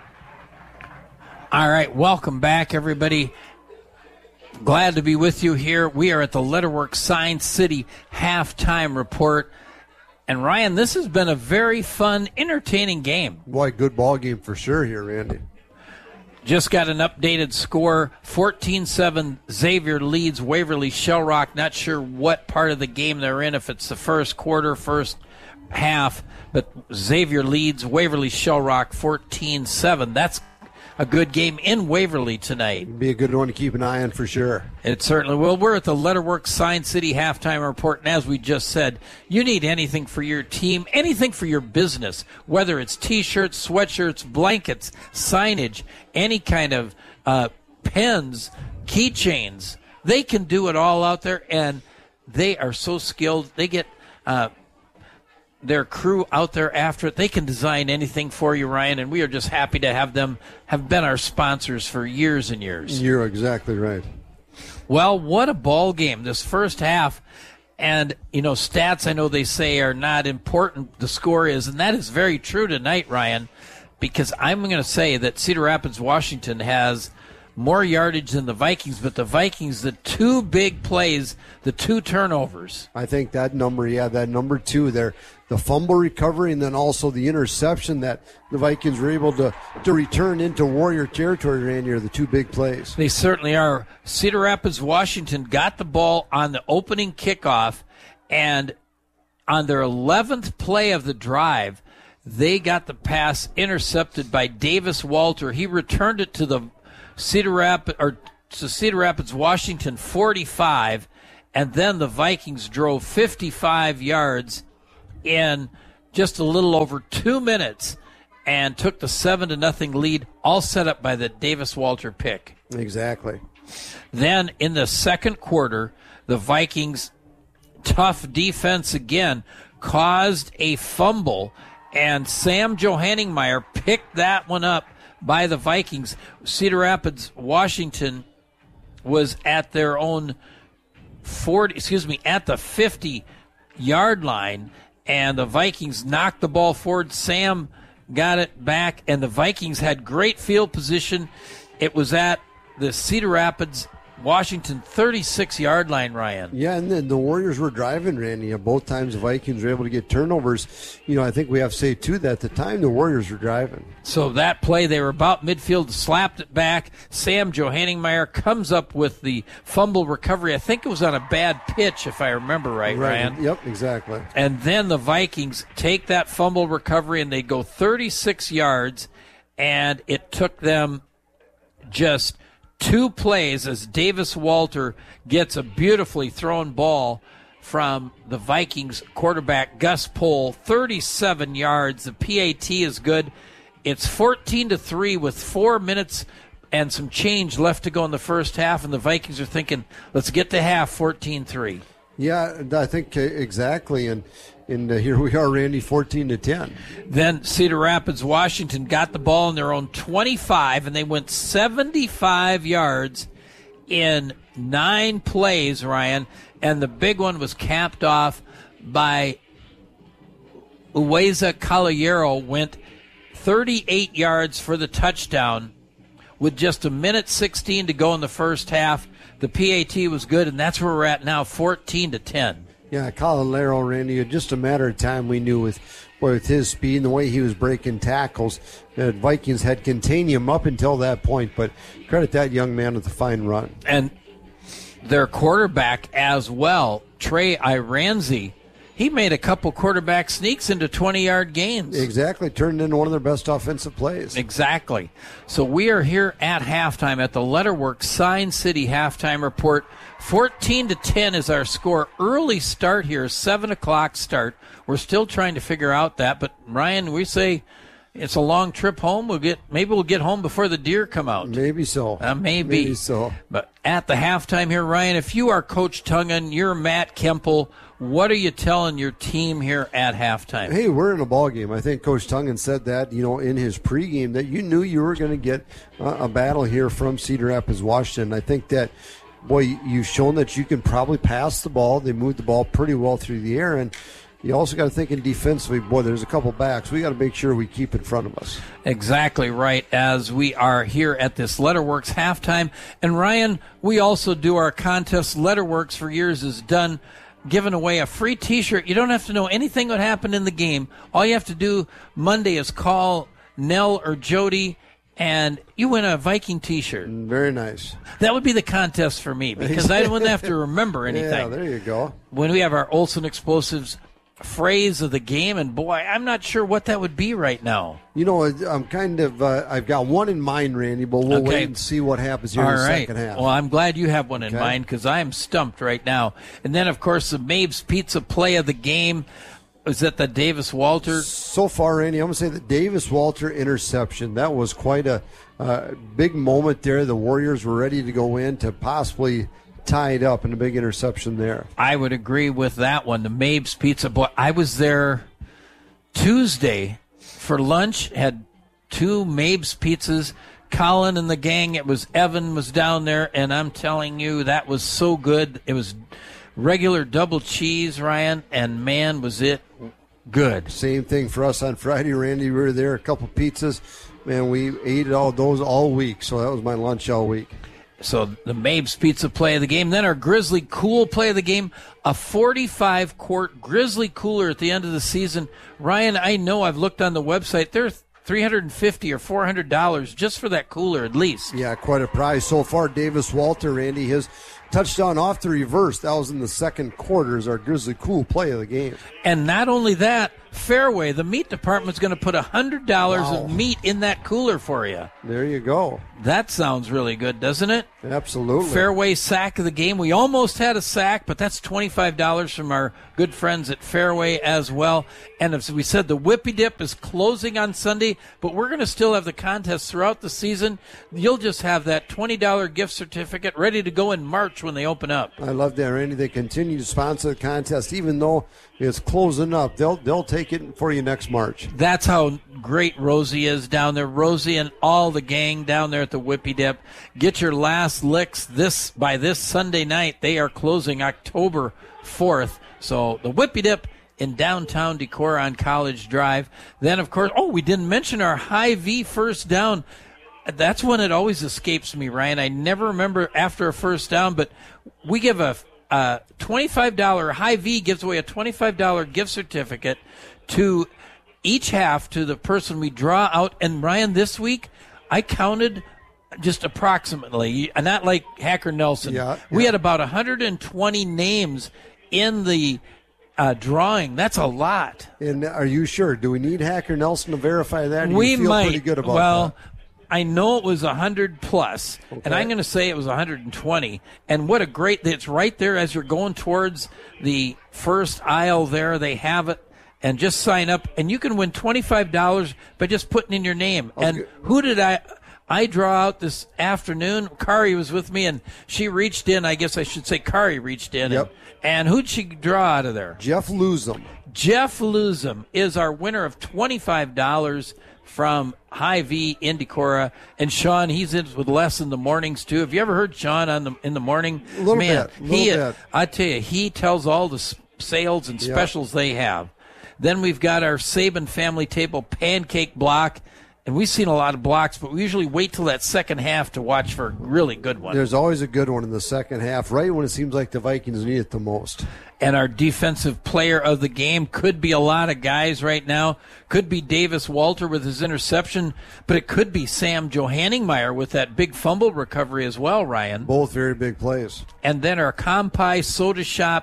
All right, welcome back, everybody. Glad to be with you here. We are at the Letterworks Sign City halftime report. And, Ryan, this has been a very fun, entertaining game. Boy, good ball game for sure here, Randy. Just got an updated score. 14-7, Xavier leads Waverly Shell Rock. Not sure what part of the game they're in, if it's the first quarter, first half. But Xavier leads Waverly Shell Rock 14-7. That's a good game in Waverly tonight. It'd be a good one to keep an eye on for sure. It certainly will. We're at the Letterworks Sign City halftime report, and as we just said, you need anything for your team, anything for your business, whether it's T-shirts, sweatshirts, blankets, signage, any kind of pens, keychains. They can do it all out there, and they are so skilled. They get their crew out there after it. They can design anything for you, Ryan, and we are just happy to have them have been our sponsors for years and years. You're exactly right. Well, what a ball game this first half. And, stats I know they say are not important, the score is, and that is very true tonight, Ryan, because I'm going to say that Cedar Rapids, Washington has more yardage than the Vikings, but the Vikings, the two big plays, the two turnovers. I think that number 2 there, the fumble recovery and then also the interception that the Vikings were able to return into Warrior territory, Randy, are the two big plays. They certainly are. Cedar Rapids, Washington got the ball on the opening kickoff, and on their 11th play of the drive, they got the pass intercepted by Davis Walter. He returned it to the Cedar Rapids, Washington 45, and then the Vikings drove 55 yards in just a little over 2 minutes and took the 7-0 lead, all set up by the Davis Walter pick. Exactly. Then in the second quarter, the Vikings' tough defense again caused a fumble, and Sam Johanningmeyer picked that one up by the Vikings. Cedar Rapids, Washington was at their own at the 50-yard line, and the Vikings knocked the ball forward. Sam got it back, and the Vikings had great field position. It was at the Cedar Rapids, Washington 36-yard line, Ryan. Yeah, and then the Warriors were driving, Randy. Both times the Vikings were able to get turnovers. I think we have to say, too, that at the time the Warriors were driving. So that play, they were about midfield, slapped it back. Sam Johanningmeyer comes up with the fumble recovery. I think it was on a bad pitch, if I remember right, Ryan. Yep, exactly. And then the Vikings take that fumble recovery, and they go 36 yards, and it took them just 2 plays as Davis Walter gets a beautifully thrown ball from the Vikings quarterback Gus Pohl, 37 yards. The PAT is good. It's 14-3 with 4 minutes and some change left to go in the first half, and the Vikings are thinking, let's get to half, 14-3. Yeah, I think exactly, and here we are, Randy, 14-10. Then Cedar Rapids, Washington got the ball in their own 25, and they went 75 yards in 9 plays, Ryan, and the big one was capped off by Uweza Caballero, went 38 yards for the touchdown with just 1:16 to go in the first half. The PAT was good, and that's where we're at now, 14-10. Yeah, Caballero, Randy, just a matter of time we knew with his speed and the way he was breaking tackles, the Vikings had contained him up until that point, but credit that young man with a fine run. And their quarterback as well, Trey Iranzi, he made a couple quarterback sneaks into 20-yard gains. Exactly. Turned into one of their best offensive plays. Exactly. So we are here at halftime at the Letterworks Sign City halftime report. 14-10 is our score. Early start here, 7 o'clock start. We're still trying to figure out that. But, Ryan, we say it's a long trip home. Maybe we'll get home before the deer come out. Maybe so. Maybe so. But at the halftime here, Ryan, if you are Coach Tungan, you're Matt Kempel, what are you telling your team here at halftime? Hey, we're in a ball game. I think Coach Tungan said that, in his pregame, that you knew you were going to get a battle here from Cedar Rapids, Washington. I think that, boy, you've shown that you can probably pass the ball. They moved the ball pretty well through the air, and you also got to think in defensively, boy, there's a couple backs. We got to make sure we keep in front of us. Exactly right, as we are here at this Letterworks halftime. And, Ryan, we also do our contest. Letterworks for years has done giving away a free T-shirt. You don't have to know anything what happened in the game. All you have to do Monday is call Nell or Jody, and you win a Viking T-shirt. Very nice. That would be the contest for me, because I wouldn't have to remember anything. Yeah, there you go. When we have our Olsen Explosives phrase of the game, and boy, I'm not sure what that would be right now. I'm kind of I've got one in mind, Randy, but we'll wait and see what happens here in the second half. Well, I'm glad you have one in mind, because I'm stumped right now. And then, of course, the Mabes Pizza play of the game. Is that the Davis Walter? So far, Randy, I'm going to say the Davis Walter interception. That was quite a big moment there. The Warriors were ready to go in to possibly tie it up, in a big interception there. I would agree with that one. The Mabes Pizza. Boy, I was there Tuesday for lunch, had 2 Mabes pizzas. Colin and the gang, Evan was down there, and I'm telling you, that was so good. It was regular double cheese, Ryan, and man, was it good. Same thing for us on Friday, Randy. We were there, a couple pizzas. Man, we ate all those all week, so that was my lunch all week. So the Mabes Pizza play of the game. Then our Grizzly Cool play of the game, a 45-quart Grizzly Cooler at the end of the season. Ryan, I know I've looked on the website. They're $350 or $400 just for that cooler at least. Yeah, quite a prize so far. Davis Walter, Randy, his touchdown off the reverse. That was in the second quarter is our Grizzly Cool play of the game. And not only that, Fairway, the meat department's going to put $100 of meat in that cooler for you. There you go. That sounds really good, doesn't it? Absolutely. Fairway sack of the game. We almost had a sack, but that's $25 from our good friends at Fairway as well. And as we said, the Whippy Dip is closing on Sunday, but we're going to still have the contest throughout the season. You'll just have that $20 gift certificate ready to go in March when they open up. I love that, Randy. They continue to sponsor the contest, even though it's closing up. They'll take it for you next March. That's how great Rosie is down there. Rosie and all the gang down there at the Whippy Dip. Get your last licks by this Sunday night. They are closing October 4th. So the Whippy Dip in downtown Decorah on College Drive. Then, of course, we didn't mention our Hy-Vee first down. That's when it always escapes me, Ryan. I never remember after a first down, but we give a $25, Hy-Vee gives away a $25 gift certificate to each half to the person we draw out. And Ryan, this week, I counted just approximately, not like Hacker Nelson. We had about 120 names in the drawing. That's a lot. And are you sure? Do we need Hacker Nelson to verify that? We feel might. Pretty good about that? I know it was 100 plus, and I'm going to say it was 120. And what a great, it's right there as you're going towards the first aisle there. They have it, and just sign up. And you can win $25 by just putting in your name. Okay. And who did I draw out this afternoon? Kari was with me, and she reached in. I guess I should say Kari reached in. Yep. And who'd she draw out of there? Jeff Luzum. Jeff Luzum is our winner of $25 from Hy-Vee in Decorah. And Sean, he's in with Les in the mornings too. Have you ever heard Sean in the morning? A little bit. I tell you, he tells all the sales and specials they have. Then we've got our Saban Family Table pancake block. And we've seen a lot of blocks, but we usually wait till that second half to watch for a really good one. There's always a good one in the second half, right when it seems like the Vikings need it the most. And our defensive player of the game could be a lot of guys right now. Could be Davis Walter with his interception, but it could be Sam Johanningmeyer with that big fumble recovery as well, Ryan. Both very big plays. And then our Compai Soda Shop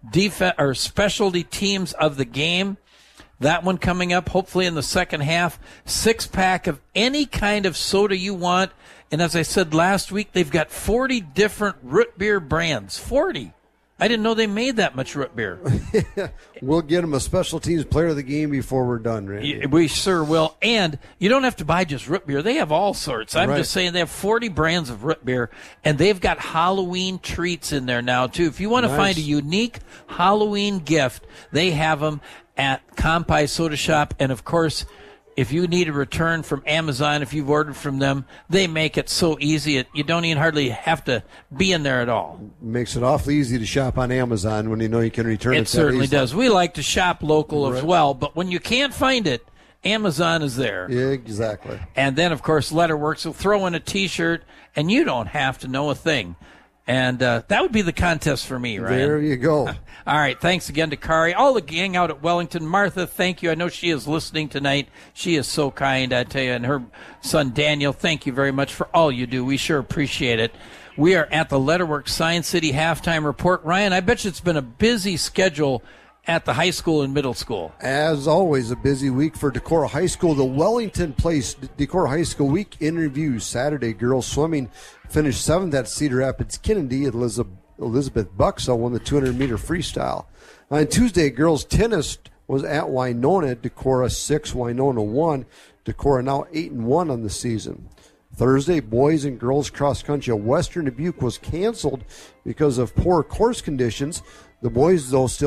or specialty teams of the game. That one coming up hopefully in the second half. 6-pack of any kind of soda you want. And as I said last week, they've got 40 different root beer brands. 40. I didn't know they made that much root beer. We'll get them a special teams player of the game before we're done, Randy. We sure will. And you don't have to buy just root beer. They have all sorts. I'm just saying they have 40 brands of root beer, and they've got Halloween treats in there now, too. If you want to find a unique Halloween gift, they have them at Compai Soda Shop. And, of course, if you need a return from Amazon, if you've ordered from them, they make it so easy. You don't even hardly have to be in there at all. Makes it awfully easy to shop on Amazon when you know you can return it. It certainly does. We like to shop local as well, but when you can't find it, Amazon is there. Yeah, exactly. And then, of course, Letterworks will throw in a T-shirt, and you don't have to know a thing. And that would be the contest for me, Ryan. There you go. All right. Thanks again to Kari. All the gang out at Wellington. Martha, thank you. I know she is listening tonight. She is so kind, I tell you. And her son, Daniel, thank you very much for all you do. We sure appreciate it. We are at the Letterworks Science City halftime report. Ryan, I bet you it's been a busy schedule at the high school and middle school. As always, a busy week for Decorah High School. The Wellington Place Decorah High School Week in Review. Saturday, girls swimming finished 7th at Cedar Rapids Kennedy. Elizabeth Buxell won the 200-meter freestyle. On Tuesday, girls tennis was at Winona. Decorah 6, Winona 1. Decorah now 8-1 on the season. Thursday, boys and girls cross country at Western Dubuque was canceled because of poor course conditions. The boys, though, still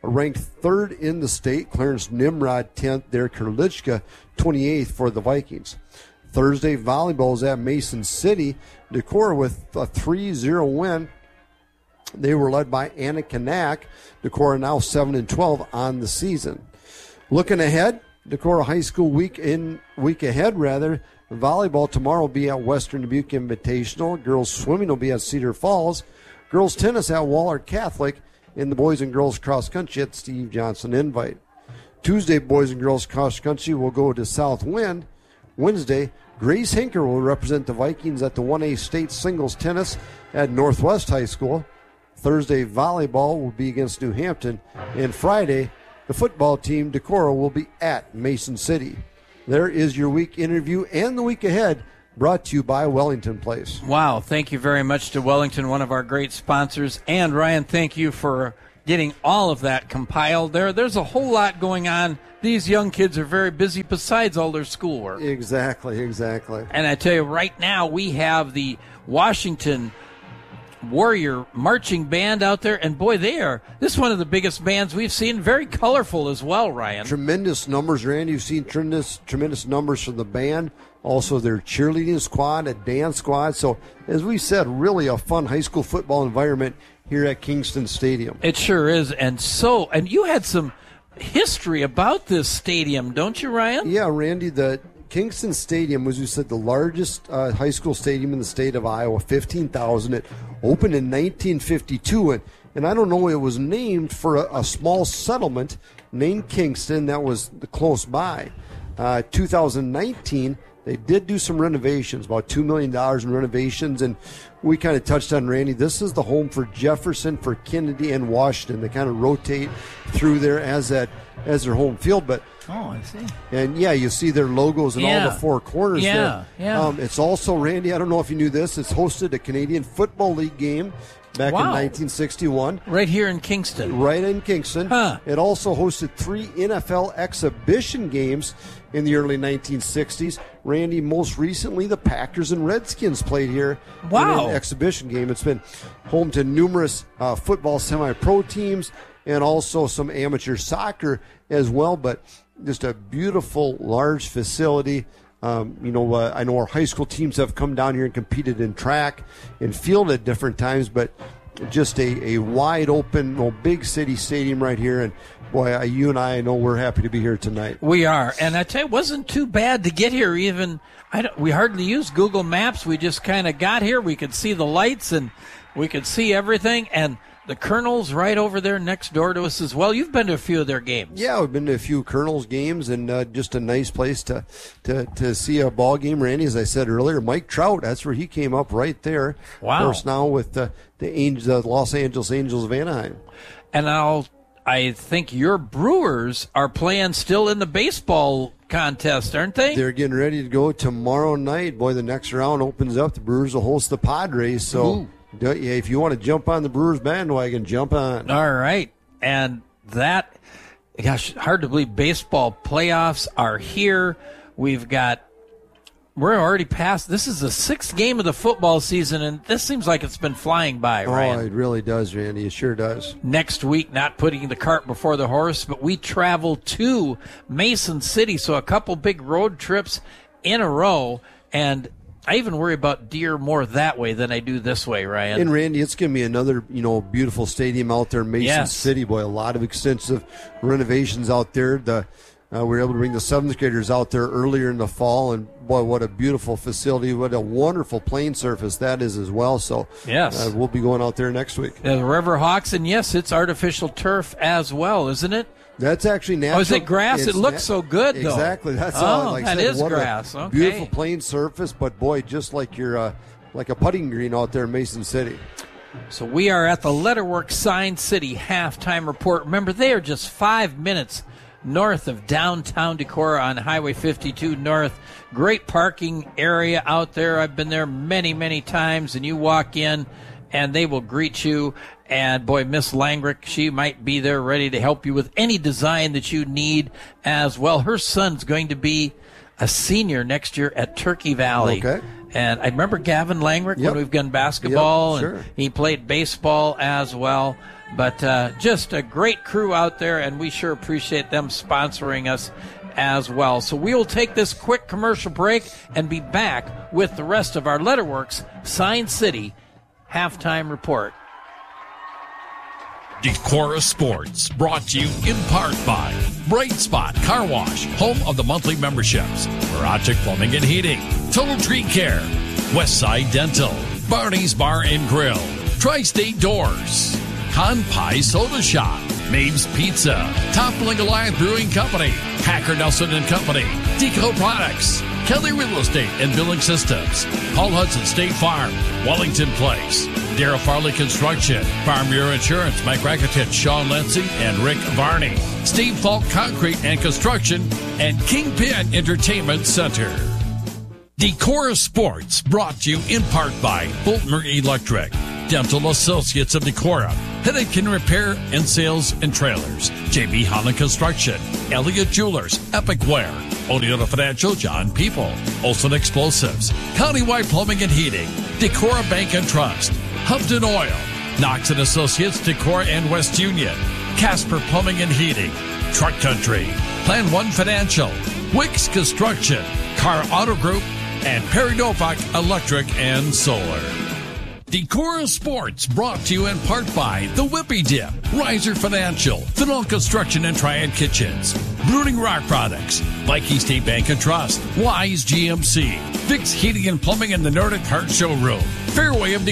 ranked 3rd in the state. Clarence Nimrod 10th there. Kurlichka 28th for the Vikings. Thursday, volleyball is at Mason City. Decorah with a 3-0 win. They were led by Anna Kanak. Decorah now 7-12 on the season. Looking ahead, Decorah High School week ahead. Volleyball tomorrow will be at Western Dubuque Invitational. Girls swimming will be at Cedar Falls. Girls tennis at Wahlert Catholic. And the boys and girls cross country at Steve Johnson Invite. Tuesday, boys and girls cross country will go to Southwind. Wednesday, Grace Hinker will represent the Vikings at the 1A State Singles Tennis at Northwest High School. Thursday, volleyball will be against New Hampton. And Friday, the football team, Decorah, will be at Mason City. There is your week interview and the week ahead, brought to you by Wellington Place. Wow, thank you very much to Wellington, one of our great sponsors. And, Ryan, thank you for getting all of that compiled there. There's a whole lot going on. These young kids are very busy besides all their schoolwork. Exactly. And I tell you, right now we have the Washington Warrior Marching Band out there. And, boy, this is one of the biggest bands we've seen. Very colorful as well, Ryan. Tremendous numbers, Randy. You've seen tremendous numbers from the band. Also, their cheerleading squad, a dance squad. So, as we said, really a fun high school football environment here at Kingston Stadium. It sure is. And you had some history about this stadium, don't you, Ryan? Yeah, Randy, the Kingston Stadium was, you said, the largest high school stadium in the state of Iowa, 15,000. It opened in 1952, and I don't know, it was named for a small settlement named Kingston that was close by. 2019, they did do some renovations, about $2 million in renovations, and we kind of touched on, Randy, this is the home for Jefferson, for Kennedy, and Washington. They kind of rotate through there as their home field. But I see. And, yeah, you see their logos in all the four corners there. Yeah. It's also, Randy, I don't know if you knew this, it's hosted a Canadian Football League game back in 1961. Right here in Kingston. Right in Kingston. Huh. It also hosted 3 NFL exhibition games in the early 1960s. Randy, most recently, the Packers and Redskins played here in an exhibition game. It's been home to numerous football semi-pro teams and also some amateur soccer as well, but just a beautiful, large facility. I know our high school teams have come down here and competed in track and field at different times, but just a wide open, big city stadium right here. And boy, you and I know we're happy to be here tonight. We are. And I tell you, it wasn't too bad to get here even. We hardly used Google Maps. We just kind of got here. We could see the lights and we could see everything. And the Colonel's right over there next door to us as well. You've been to a few of their games. Yeah, we've been to a few Colonel's games, and just a nice place to see a ball game. Randy, as I said earlier, Mike Trout, that's where he came up, right there. Wow. Of course, now with the Los Angeles Angels of Anaheim. And I think your Brewers are playing still in the baseball contest, aren't they? They're getting ready to go tomorrow night. Boy, the next round opens up. The Brewers will host the Padres, so... Ooh. If you want to jump on the Brewers bandwagon, jump on. All right. And hard to believe baseball playoffs are here. We're already past. This is the 6th game of the football season, and this seems like it's been flying by, right? Oh, it really does, Randy. It sure does. Next week, not putting the cart before the horse, but we travel to Mason City, so a couple big road trips in a row, and I even worry about deer more that way than I do this way, Ryan. And Randy, it's going to be another, beautiful stadium out there in Mason City. Boy, a lot of extensive renovations out there. We were able to bring the 7th graders out there earlier in the fall, and boy, what a beautiful facility. What a wonderful playing surface that is as well. So yes, we'll be going out there next week. The Riverhawks, and yes, it's artificial turf as well, isn't it? That's actually natural. Oh, is it grass? It looks so good, though. Exactly. That's all. That is grass. Okay. Beautiful playing surface, but boy, just like like a putting green out there in Mason City. So we are at the Letterworks Sign City halftime report. Remember, they are just 5 minutes north of downtown Decorah on Highway 52 North. Great parking area out there. I've been there many, many times, and you walk in, and they will greet you. And, boy, Miss Langrick, she might be there ready to help you with any design that you need as well. Her son's going to be a senior next year at Turkey Valley. Okay. And I remember Gavin Langrick Yep. when we've done basketball, Yep, sure. and he played baseball as well. But just a great crew out there, and we sure appreciate them sponsoring us as well. So we will take this quick commercial break and be back with the rest of our Letterworks Sign City halftime report. Decorah Sports, brought to you in part by Bright Spot Car Wash, home of the monthly memberships, Mirachic Plumbing and Heating, Total Tree Care, Westside Dental, Barney's Bar and Grill, Tri-State Doors, Con Pie Soda Shop, Maeve's Pizza, Toppling Goliath Brewing Company, Hacker Nelson and Company, Deco Products, Kelly Real Estate and Billing Systems, Paul Hudson State Farm, Wellington Place, Darrell Farley Construction, Farm Bureau Insurance, Mike Rakitich, Sean Lindsay, and Rick Varney, Steve Falk Concrete and Construction, and Kingpin Entertainment Center. Decorah Sports, brought to you in part by Boltmer Electric, Dental Associates of Decorah, Headache and Repair and Sales and Trailers, JB Holland Construction, Elliott Jewelers, Epic Wear, Oneota Financial, John People, Olson Explosives, Countywide Plumbing and Heating, Decorah Bank and Trust, Humpton Oil, Knox and Associates, Decorah and West Union, Casper Plumbing and Heating, Truck Country, Plan One Financial, Wicks Construction, Car Auto Group, and Perry Novak Electric and Solar. Decorah Sports, brought to you in part by The Whippy Dip, Riser Financial, Fennell Construction and Triad Kitchens, Brooding Rock Products, Viking State Bank and Trust, Wise GMC, Fix Heating and Plumbing in the Nordic Heart Showroom, Fairway of